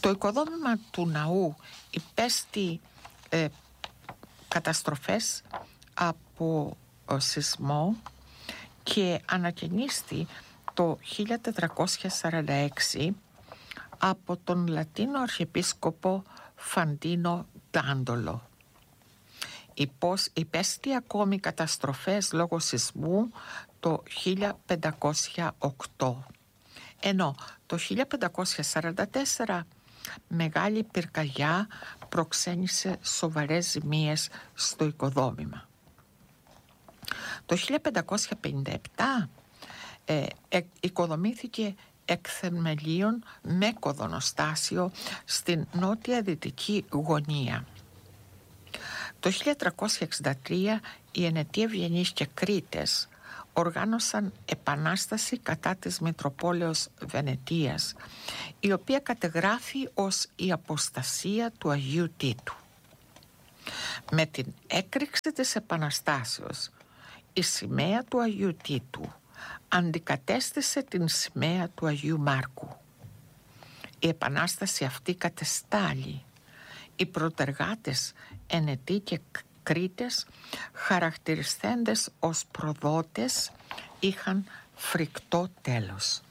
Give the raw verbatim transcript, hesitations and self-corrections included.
Το οικοδόμημα του ναού υπέστη ε, καταστροφές από ε, σεισμό και ανακαινίστη το χίλια τετρακόσια σαράντα έξι από τον Λατίνο Αρχιεπίσκοπο Φαντίνο Ντάντολο. Υπέστη ακόμη καταστροφές λόγω σεισμού το χίλια πεντακόσια οκτώ, ενώ το χίλια πεντακόσια σαράντα τέσσερα μεγάλη πυρκαγιά προξένησε σοβαρές ζημίες στο οικοδόμημα. Το χίλια πεντακόσια πενήντα επτά ε, ε, οικοδομήθηκε εκ θεμελίων μέκοδονοστάσιο στην νότια δυτική γωνία. Το χίλια τριακόσια εξήντα τρία οι Ενετοί Ευγενείς και Κρήτες οργάνωσαν επανάσταση κατά της Μητροπόλεως Βενετίας, η οποία κατεγράφει ως η αποστασία του Αγίου Τίτου. Με την έκρηξη της επαναστάσεως, η σημαία του Αγίου Τίτου αντικατέστησε την σημαία του Αγίου Μάρκου. Η επανάσταση αυτή κατεστάλλει. Οι προτεργάτες Ενετοί και Κρήτες, χαρακτηριστέντες ως προδότες, είχαν φρικτό τέλος.